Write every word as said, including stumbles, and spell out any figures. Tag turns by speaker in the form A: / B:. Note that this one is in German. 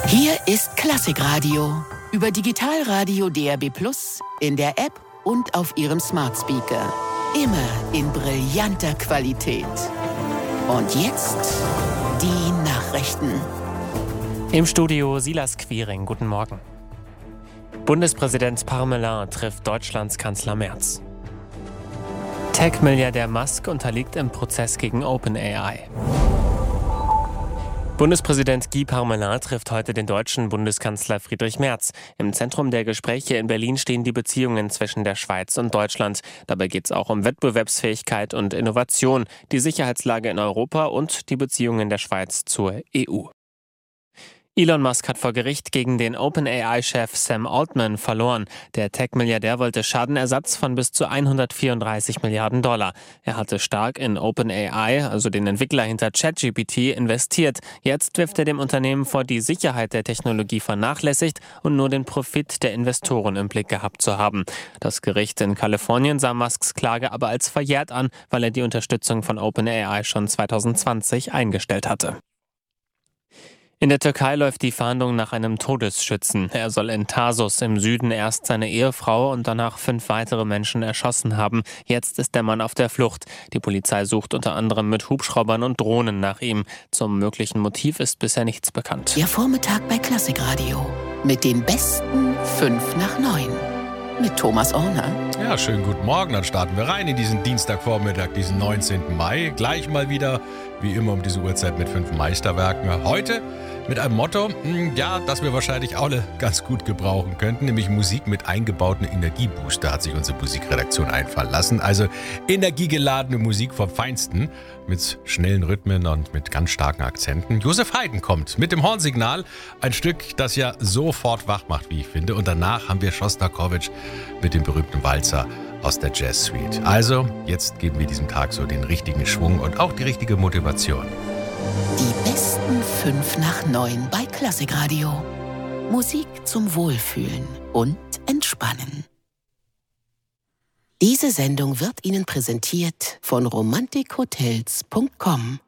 A: Hier ist Klassikradio über Digitalradio D A B plus, in der App und auf Ihrem Smart Speaker. Immer in brillanter Qualität. Und jetzt die Nachrichten.
B: Im Studio Silas Quiring. Guten Morgen. Bundespräsident Parmelin trifft Deutschlands Kanzler Merz. Tech-Milliardär Musk unterliegt im Prozess gegen OpenAI. Bundespräsident Guy Parmelin trifft heute den deutschen Bundeskanzler Friedrich Merz. Im Zentrum der Gespräche in Berlin stehen die Beziehungen zwischen der Schweiz und Deutschland. Dabei geht es auch um Wettbewerbsfähigkeit und Innovation, die Sicherheitslage in Europa und die Beziehungen der Schweiz zur E U. Elon Musk hat vor Gericht gegen den OpenAI-Chef Sam Altman verloren. Der Tech-Milliardär wollte Schadenersatz von bis zu hundertvierunddreißig Milliarden Dollar. Er hatte stark in OpenAI, also den Entwickler hinter ChatGPT, investiert. Jetzt wirft er dem Unternehmen vor, die Sicherheit der Technologie vernachlässigt und nur den Profit der Investoren im Blick gehabt zu haben. Das Gericht in Kalifornien sah Musks Klage aber als verjährt an, weil er die Unterstützung von OpenAI schon zwanzig zwanzig eingestellt hatte. In der Türkei läuft die Fahndung nach einem Todesschützen. Er soll in Tarsus im Süden erst seine Ehefrau und danach fünf weitere Menschen erschossen haben. Jetzt ist der Mann auf der Flucht. Die Polizei sucht unter anderem mit Hubschraubern und Drohnen nach ihm. Zum möglichen Motiv ist bisher nichts bekannt.
A: Der Vormittag bei Klassikradio mit den besten fünf nach neun. Mit Thomas Orner.
C: Ja, schönen guten Morgen. Dann starten wir rein in diesen Dienstagvormittag, diesen neunzehnten Mai. Gleich mal wieder, wie immer um diese Uhrzeit, mit fünf Meisterwerken. Heute mit einem Motto, ja, das wir wahrscheinlich alle ganz gut gebrauchen könnten, nämlich Musik mit eingebauten Energiebooster, hat sich unsere Musikredaktion einfallen lassen. Also energiegeladene Musik vom Feinsten, mit schnellen Rhythmen und mit ganz starken Akzenten. Josef Haydn kommt mit dem Hornsignal, ein Stück, das ja sofort wach macht, wie ich finde. Und danach haben wir Schostakowitsch mit dem berühmten Walzer aus der Jazz Suite. Also, jetzt geben wir diesem Tag so den richtigen Schwung und auch die richtige Motivation.
A: Die besten fünf nach neun bei Klassikradio. Musik zum Wohlfühlen und Entspannen. Diese Sendung wird Ihnen präsentiert von romantik hotels punkt com.